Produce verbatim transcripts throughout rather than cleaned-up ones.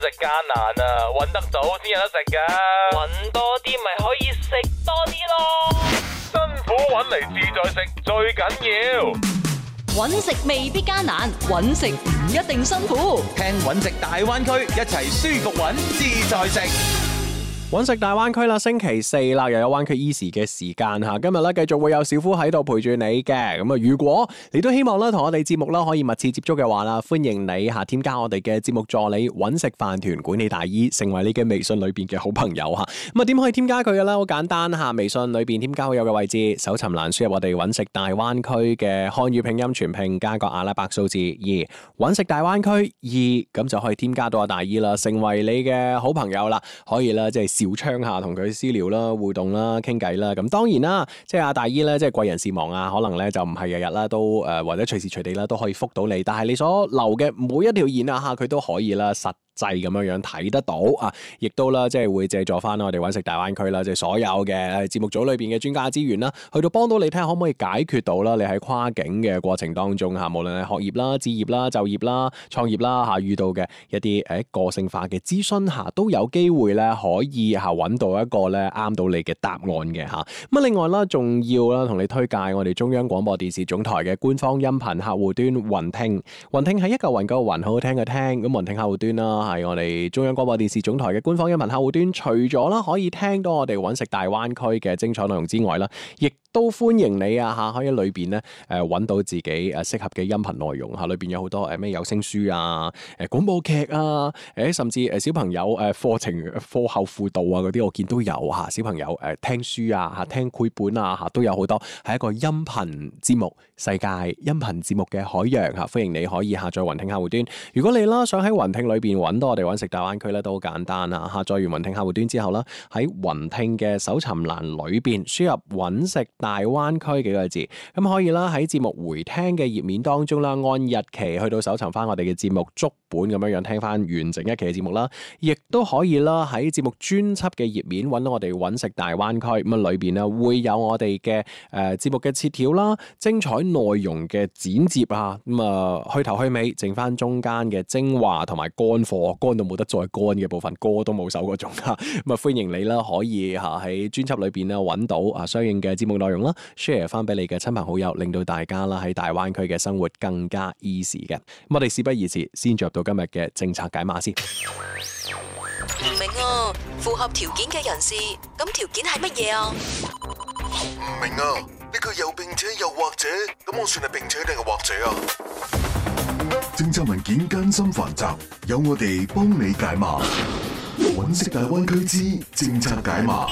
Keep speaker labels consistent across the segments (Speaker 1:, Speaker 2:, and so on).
Speaker 1: 食艱難啊，搵得到先有得食噶，搵多啲咪可以食多啲咯。辛苦搵嚟自在食最緊要。
Speaker 2: 搵食未必艱難，搵食唔一定辛苦。
Speaker 3: 聽搵食大灣區，一齊舒服搵，自在食。
Speaker 4: 搵食大灣區啦，星期四啦，又有灣區 Easy 嘅時間吓。今日咧繼續會有小夫喺度陪住你嘅。咁啊，如果你都希望咧同我哋節目啦可以密切接觸嘅話啦，歡迎你吓添加我哋嘅節目助理搵食飯團管理大姨，成為你嘅微信裏邊嘅好朋友吓。咁啊，點可以添加佢嘅咧？好簡單吓，微信裏邊添加好友嘅位置，搜尋欄輸入我哋搵食大灣區嘅漢語拼音全拼加個阿拉伯數字二，搵食大灣區二，咁就可以添加到阿大姨啦，成為你嘅好朋友啦，可以啦，即係。小窗下同佢私聊啦、互動啦、傾偈啦，咁當然啦，即係阿大姨咧，即係貴人事忙啊，可能咧就唔係日日啦，都誒、呃、或者隨時隨地啦都可以覆到你，但係你所留嘅每一條言啊嚇，佢都可以啦實際咁樣樣睇得到啊，亦都啦即係會借助翻我哋搵食大灣區啦，即係所有嘅節目組裏邊嘅專家資源啦，去到幫到你睇下可唔可以解決到啦，你喺跨境嘅過程當中嚇，無論係學業啦、置業啦、就業啦、創業啦嚇，遇到嘅一啲誒個性化嘅諮詢嚇，都有機會咧可以嚇揾到一個咧啱到你嘅答案嘅嚇。咁啊另外啦，仲要啦同你推介我哋中央廣播電視總台嘅官方音頻客戶端雲聽，雲聽係一嚿雲個雲，好好聽嘅聽，咁雲聽客戶端啦。係我哋中央廣播電視總台嘅官方音頻客戶端，除咗啦可以聽到我哋搵食大灣區嘅精彩內容之外啦，亦都歡迎你啊吓，可以裏邊咧誒搵到自己誒適合嘅音頻內容吓，裏邊有好多誒咩有聲書啊、誒廣播劇啊、誒甚至誒小朋友誒課程課後輔導啊嗰啲，我見都有吓，小朋友誒聽書啊吓、聽繪本啊吓，都有好多，係一個音頻節目世界音頻節目嘅海洋吓，歡迎你可以下載雲聽客戶端。如果你啦想喺雲聽裏邊搵到我哋搵食大灣區咧，都好簡單啊！下載完雲聽客戶端之後啦，喺雲聽嘅搜尋欄裏邊輸入搵食大灣區幾個字，咁可以啦喺節目回聽嘅頁面當中啦，按日期去到搜尋翻我哋嘅節目足本咁樣樣聽翻完整一期嘅節目啦，亦都可以啦喺節目專輯嘅頁面揾到我哋搵食大灣區，咁啊裏邊啊會有我哋嘅誒節目嘅切條啦、精彩內容嘅剪接啊，咁啊去頭去尾，剩翻中間嘅精華同埋乾貨，乾到冇得再乾嘅部分，歌都冇首嗰種啊，咁啊歡迎你啦，可以吓喺專輯裏邊咧揾到啊相應嘅節目內容啦。share 翻俾你嘅親朋好友，令到大家啦喺大灣區嘅生活更加 easy 嘅。咁我哋事不宜遲，先進入到今日嘅政策解碼先。
Speaker 5: 唔明啊，符合條件嘅人士，咁條件係乜嘢啊？
Speaker 6: 唔明啊，呢個又並且又或者，咁我算係並且定係或者啊？政策文件艱深繁雜，有我哋幫你解碼。搵食大灣區之政策解碼。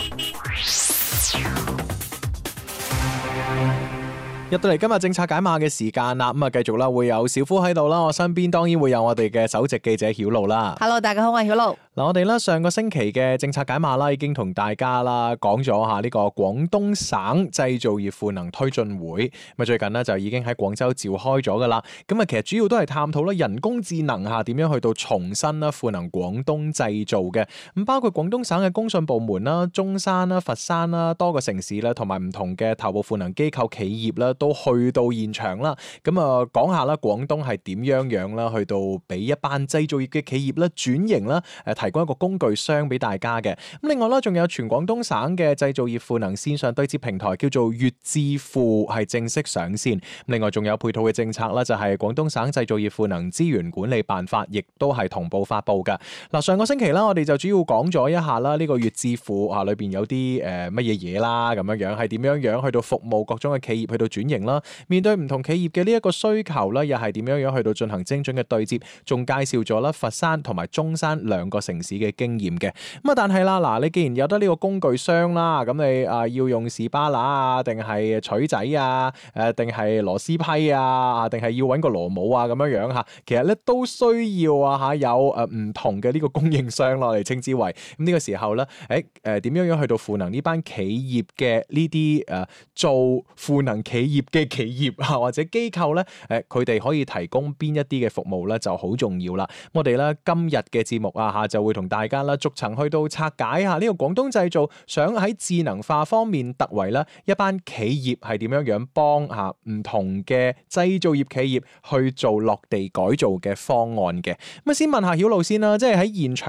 Speaker 4: 入到嚟今日政策解碼嘅時間啦，咁啊繼續啦，會有小夫喺度啦，我身邊當然會有我哋嘅首席記者曉露啦。
Speaker 7: Hello， 大家好，我係曉露。
Speaker 4: 嗱，我哋咧上個星期嘅政策解碼啦，已經同大家啦講咗下呢個廣東省製造業賦能推進會，咁啊最近呢，就已經喺廣州召開咗噶啦。咁啊其實主要都係探討啦人工智能下點樣去到重新啦賦能廣東製造嘅，咁包括廣東省嘅工信部門啦、中山啦、佛山啦多個城市啦，同埋唔同嘅頭部賦能機構企業啦，都去到現場啦。咁啊講下啦，廣東係點樣樣啦，去到俾一班製造業嘅企業啦轉型啦，誒提供一個工具箱俾大家嘅。咁另外啦，仲有全廣東省嘅製造業賦能線上對接平台叫做粵智庫係正式上線。另外仲有配套嘅政策啦，就係廣東省製造業賦能資源管理辦法，亦都係同步發布嘅。嗱，上個星期啦，我哋就主要講咗一下啦，呢個粵智庫啊裏邊有啲誒乜嘢嘢啦，咁樣樣係點樣樣去到服務各種嘅企業去到轉型啦。面對唔同企業嘅呢一個需求啦，又係點樣樣去到進行精準嘅對接，仲介紹咗啦佛山同埋中山兩個城市嘅經驗嘅。咁啊，但係啦，嗱，你既然有得呢個工具箱啦，咁你啊要用士巴拿啊，定係錘仔啊，誒，定係螺絲批啊，啊，定係要揾個螺母啊，咁樣樣吓，其實咧都需要啊吓有誒唔同嘅呢個供應商咯，嚟稱之為。咁呢個時候咧，誒誒點樣樣去到賦能呢班企業嘅呢啲誒做賦能企業嘅企業啊或者機構咧，誒佢哋可以提供邊一啲嘅服務咧就好重要啦。我哋咧今日嘅節目啊吓就就會同大家啦逐層去到拆解下呢個廣東製造想喺智能化方面突圍啦，一班企業係點樣樣幫吓唔同嘅製造業企業去做落地改造嘅方案嘅。咁啊，先問下曉露先啦，即係喺現場